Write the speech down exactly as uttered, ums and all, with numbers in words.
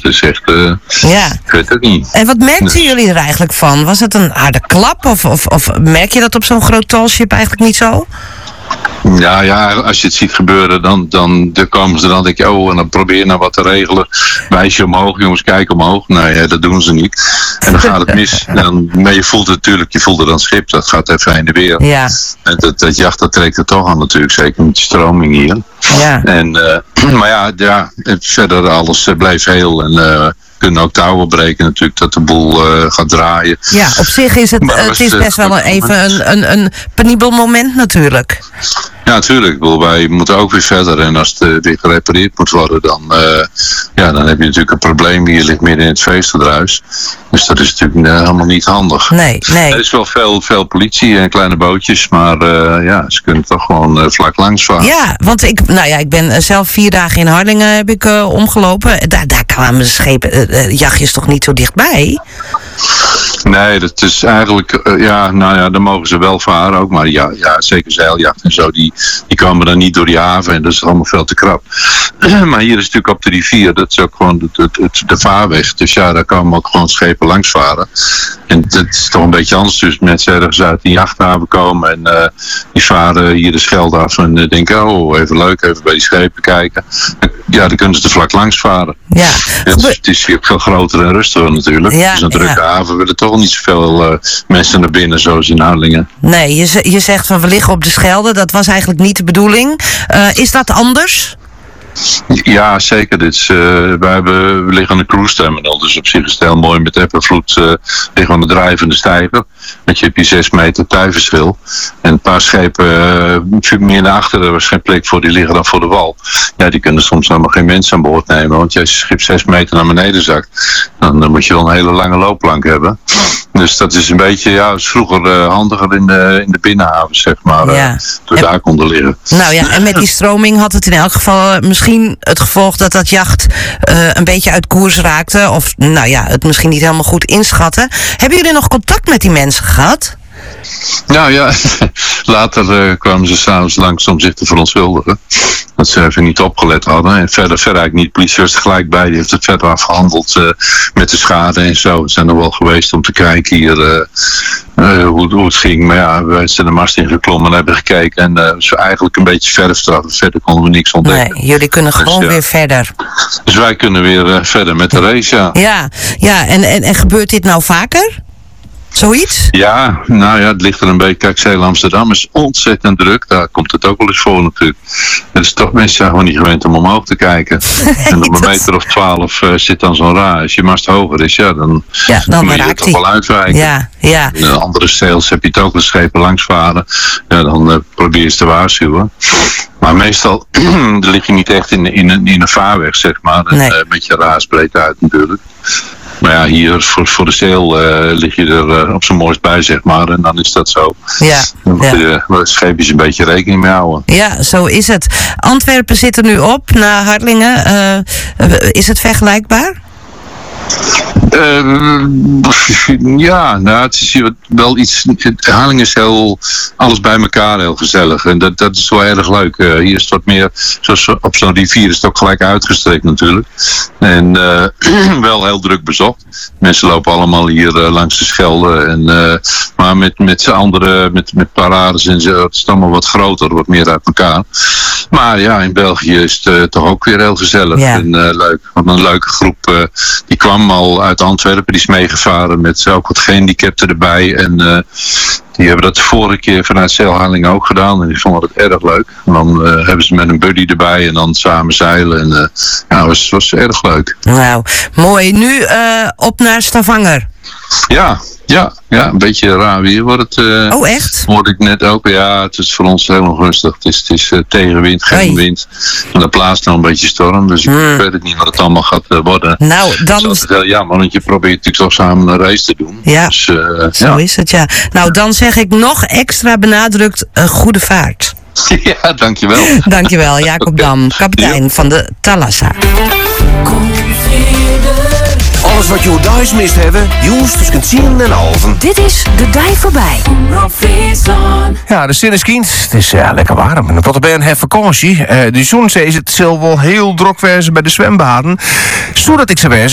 is echt, uh, ja. ik weet het niet. En wat merkten Dus- jullie er eigenlijk van? Was het een harde klap? Of, of, of merk je dat op zo'n groot tallship eigenlijk niet zo? Ja, ja, als je het ziet gebeuren, dan, dan, dan komen ze dan, denk je, oh, en dan probeer je nou wat te regelen. Wijs je omhoog, jongens, kijk omhoog. Nee, dat doen ze niet. En dan gaat het mis. Dan, maar je voelt het natuurlijk, je voelt het aan het schip, dat gaat even heen en weer. Ja. En dat, dat jacht, dat trekt er toch aan natuurlijk, zeker met die stroming hier. Ja. En, uh, maar ja, ja, verder alles uh, bleef heel en uh, kunnen ook touwen breken natuurlijk, dat de boel uh, gaat draaien. Ja, op zich is het, Maar het was, is uh, best wel een, even een, een, een penibel moment natuurlijk. Ja, natuurlijk. Ik bedoel, wij moeten ook weer verder. En als het uh, weer gerepareerd moet worden, dan, uh, ja, dan heb je natuurlijk een probleem. Hier ligt midden in het feestendruis. Dus dat is natuurlijk uh, helemaal niet handig. Nee, nee. Er is wel veel, veel politie en kleine bootjes. Maar uh, ja, ze kunnen toch gewoon uh, vlak langs varen. Ja, want ik, nou ja, ik ben uh, zelf vier dagen in Harlingen heb ik uh, omgelopen. Daar, daar kwamen schepen, uh, uh, jachtjes toch niet zo dichtbij? Nee, dat is eigenlijk, uh, ja, nou ja, dan mogen ze wel varen ook. Maar ja, ja zeker zeiljacht en zo, die, die komen dan niet door die haven. En dat is allemaal veel te krap. Maar hier is natuurlijk op de rivier, dat is ook gewoon het, het, het, de vaarweg. Dus ja, daar komen ook gewoon schepen langs varen. En dat is toch een beetje anders. Dus mensen ergens uit die jachthaven komen en uh, die varen hier de Schelde af en uh, denken, oh, even leuk, even bij die schepen kijken. Ja, dan kunnen ze er vlak langs varen. Ja. Het, het is hier veel groter en rustiger natuurlijk. Ja, dus een drukke ja. haven willen toch niet zoveel uh, mensen naar binnen zoals in Harlingen. Nee, je, z- je zegt van we liggen op de Schelde. Dat was eigenlijk niet de bedoeling. Uh, is dat anders? Ja, zeker. Dit is, uh, wij hebben, we liggen aan de cruise terminal, dus op zich is het heel mooi met eb en vloed uh, liggen aan de drijvende stijger. Want je hebt hier zes meter tijverschil. En een paar schepen uh, meer naar achteren, er was geen plek voor, die liggen dan voor de wal. Ja, die kunnen soms helemaal geen mensen aan boord nemen, want als je schip zes meter naar beneden zakt, dan, dan moet je wel een hele lange loopplank hebben. Dus dat is een beetje, ja, het is vroeger uh, handiger in de, in de binnenhaven, zeg maar, uh, Ja. door En- daar konden liggen. Nou ja, en met die stroming had het in elk geval uh, misschien het gevolg dat dat jacht uh, een beetje uit koers raakte. Of nou ja, het misschien niet helemaal goed inschatten. Hebben jullie nog contact met die mensen gehad? Nou ja, later uh, kwamen ze s'avonds langs om zich te verontschuldigen. Dat ze even niet opgelet hadden. En verder, verder eigenlijk niet. De politie was er gelijk bij. Die heeft het verder afgehandeld uh, met de schade en zo. We zijn er wel geweest om te kijken hier uh, uh, hoe, hoe het ging. Maar ja, wij zijn de mast ingeklommen en hebben gekeken. En uh, ze eigenlijk een beetje verfstraffen. Verder konden we niks ontdekken. Nee, jullie kunnen gewoon Dus, ja. weer verder. Dus wij kunnen weer uh, verder met de race, ja. Ja, ja en, en, en gebeurt dit nou vaker? Zoiets? Ja, nou ja, het ligt er een beetje. Kijk, Zeil Amsterdam is ontzettend druk. Daar komt het ook wel eens voor natuurlijk. Het is toch, mensen zijn gewoon niet gewend om omhoog te kijken. En op een dat- meter of twaalf uh, zit dan zo'n raar. Als je mast hoger is, ja, dan, Ja, dan moet je er raakt toch hij. wel uitwijken. Ja, ja. In andere sails heb je het ook, als schepen langs varen. Ja, dan uh, probeer je ze te waarschuwen. Maar meestal dan lig je niet echt in, in, een- in een vaarweg, zeg maar. En, Nee. uh, met je raasbreed uit natuurlijk. Maar ja, hier voor, voor de zeil uh, lig je er uh, op zijn mooist bij, zeg maar. En dan is dat zo. Ja, Dan moet ja. je uh, scheepjes een beetje rekening mee houden. Ja, zo is het. Antwerpen zit er nu op na Harlingen. Uh, is het vergelijkbaar? Uh, ja, nou, het is hier wel iets. Het, Harlingen is heel. Alles bij elkaar heel gezellig. En dat, dat is wel erg leuk. Uh, hier is het wat meer. Zoals op zo'n rivier is het ook gelijk uitgestrekt natuurlijk. En uh, wel heel druk bezocht. Mensen lopen allemaal hier uh, langs de Schelde. En, uh, maar met, met andere. Met, met parades en zo. Het is allemaal wat groter. Wat meer uit elkaar. Maar ja, in België is het uh, toch ook weer heel gezellig. Ja. En uh, leuk. Want een leuke groep. Uh, die kwam al uit Antwerpen, die is meegevaren met ook wat gehandicapten erbij. En uh, die hebben dat de vorige keer vanuit Zeilharlingen ook gedaan. En die vonden het erg leuk. En dan uh, hebben ze met een buddy erbij en dan samen zeilen. En uh, ja, het was, was erg leuk. Nou, mooi. Nu uh, op naar Stavanger. Ja, ja, ja, een beetje raar weer wordt het. Uh, Oh, echt? Hoorde ik net ook. Ja, het is voor ons helemaal rustig. Het is, het is uh, tegenwind, geen Hoi. wind. En dan plaatst nou een beetje storm. Dus ik Hmm. weet het niet wat het allemaal gaat uh, worden. Nou, Dat is dan... altijd heel jammer, want je probeert natuurlijk toch samen een race te doen. Ja. Dus, uh, Zo ja. is het, ja. Nou, dan zeg ik nog extra benadrukt uh, goede vaart. Ja, dankjewel. Dankjewel, Jacob Dam, kapitein van de Thalassa. Alles wat je thuis mist hebben, juist tussen tien en halven. Dit is De Dij Voorbij. Ja, de zin is kind. Het is ja, lekker warm. En tot de ben heeft vakantie. Uh, de zon is het zal wel heel druk wezen bij de zwembaden. Zodat ik ze wezen.